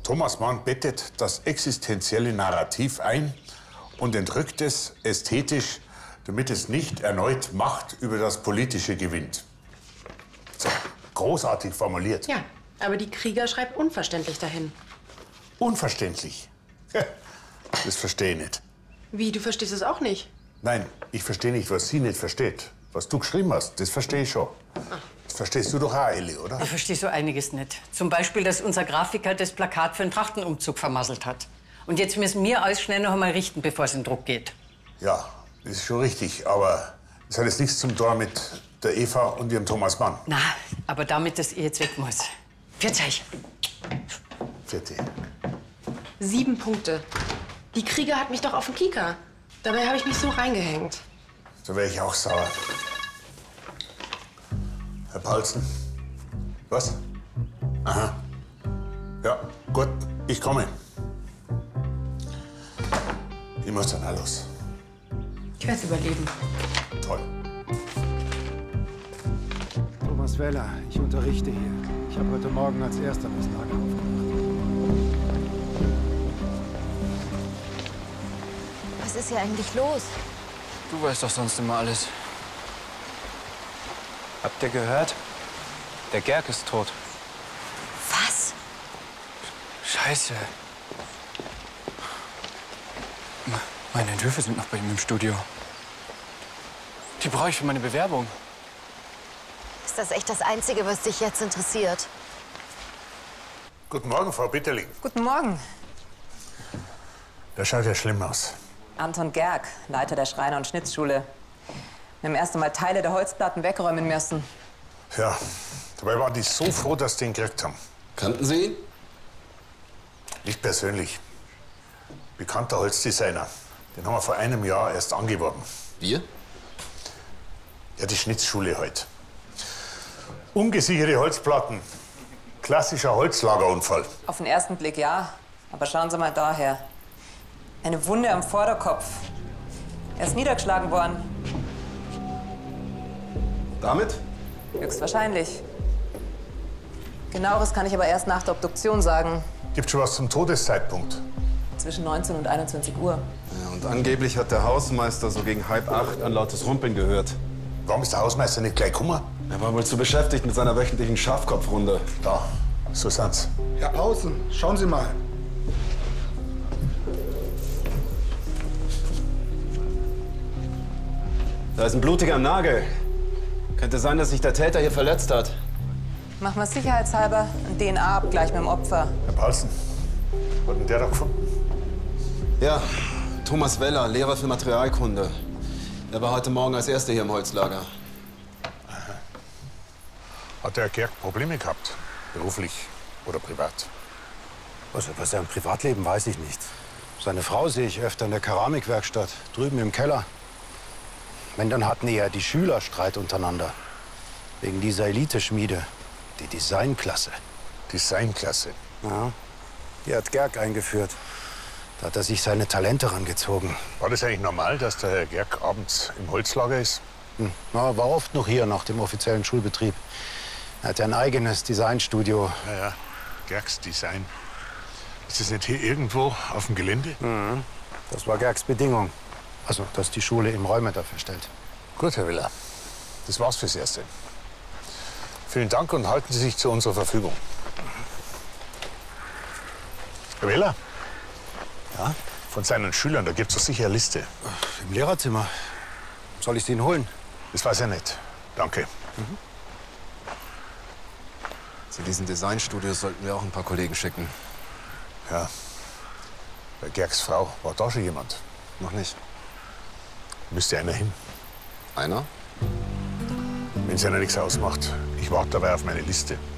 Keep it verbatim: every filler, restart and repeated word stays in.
Thomas Mann bettet das existenzielle Narrativ ein und entrückt es ästhetisch, damit es nicht erneut Macht über das Politische gewinnt. So, großartig formuliert. Ja, aber die Krieger schreibt unverständlich dahin. Unverständlich? Das verstehe ich nicht. Wie, du verstehst es auch nicht? Nein, ich verstehe nicht, was sie nicht versteht. Was du geschrieben hast, das verstehe ich schon. Das verstehst du doch auch, Elli, oder? Da verstehst du einiges nicht. Zum Beispiel, dass unser Grafiker das Plakat für den Trachtenumzug vermasselt hat. Und jetzt müssen wir alles schnell noch einmal richten, bevor es in Druck geht. Ja, das ist schon richtig, aber das hat jetzt nichts zum Tor mit der Eva und ihrem Thomas Mann. Na, aber damit, dass ihr jetzt weg muss. Pfiat euch. Vierte. Sieben Punkte. Die Krieger hat mich doch auf den Kieker. Dabei habe ich mich so reingehängt. Da wäre ich auch sauer. Herr Paulsen. Was? Aha. Ja, gut, ich komme. Ich muss dann auch los. Ich werde es überleben. Toll. Thomas Weller, ich unterrichte hier. Ich habe heute Morgen als Erster das Lager aufgemacht. Was ist hier eigentlich los? Du weißt doch sonst immer alles. Habt ihr gehört? Der Gerg ist tot. Was? Scheiße. Meine Entwürfe sind noch bei ihm im Studio. Die brauche ich für meine Bewerbung. Ist das echt das Einzige, was dich jetzt interessiert? Guten Morgen, Frau Bitterling. Guten Morgen. Das schaut ja schlimm aus. Anton Gerg, Leiter der Schreiner- und Schnitzschule. Wir haben erst einmal Teile der Holzplatten wegräumen müssen. Ja, dabei waren die so froh, dass die ihn gekriegt haben. Kannten Sie ihn? Nicht persönlich. Bekannter Holzdesigner. Den haben wir vor einem Jahr erst angeworben. Wir? Ja, die Schnitzschule heute. Ungesicherte Holzplatten. Klassischer Holzlagerunfall. Auf den ersten Blick ja, aber schauen Sie mal daher. Eine Wunde am Vorderkopf. Er ist niedergeschlagen worden. Damit? Höchstwahrscheinlich. Genaueres kann ich aber erst nach der Obduktion sagen. Gibt schon was zum Todeszeitpunkt? Zwischen neunzehn und einundzwanzig Uhr. Ja, und angeblich hat der Hausmeister so gegen halb acht ein lautes Rumpeln gehört. Warum ist der Hausmeister nicht gleich gekommen? Er war wohl zu beschäftigt mit seiner wöchentlichen Schafkopfrunde. Da, so sind's. Herr Pausen, schauen Sie mal. Da ist ein blutiger Nagel. Könnte sein, dass sich der Täter hier verletzt hat. Machen wir sicherheitshalber einen D N A-Abgleich mit dem Opfer. Herr Paulsen, wurde denn der da gefunden? Ja, Thomas Weller, Lehrer für Materialkunde. Er war heute Morgen als Erster hier im Holzlager. Aha. Hat der Gerg Probleme gehabt? Beruflich oder privat? Was, was er im Privatleben weiß ich nicht. Seine Frau sehe ich öfter in der Keramikwerkstatt, drüben im Keller. Wenn, dann hatten eher die Schüler Streit untereinander. Wegen dieser Eliteschmiede, die Designklasse. Designklasse? Ja, die hat Gerg eingeführt. Da hat er sich seine Talente rangezogen. War das eigentlich normal, dass der Herr Gerg abends im Holzlager ist? Hm. Na, war oft noch hier nach dem offiziellen Schulbetrieb. Er hat ein eigenes Designstudio. Ja, ja, Gergs Design. Ist das nicht hier irgendwo auf dem Gelände? Mhm. Das war Gergs Bedingung. Also, dass die Schule ihm Räume dafür stellt. Gut, Herr Weller. Das war's fürs Erste. Vielen Dank und halten Sie sich zu unserer Verfügung. Herr Weller? Ja? Von seinen Schülern, da gibt's doch sicher eine Liste. Im Lehrerzimmer. Soll ich sie Ihnen holen? Das weiß er nicht. Danke. Mhm. Zu diesen Designstudios sollten wir auch ein paar Kollegen schicken. Ja. Bei Gergs Frau war da schon jemand. Noch nicht. Müsste einer hin. Einer? Wenn es einer nichts ausmacht, ich warte dabei auf meine Liste.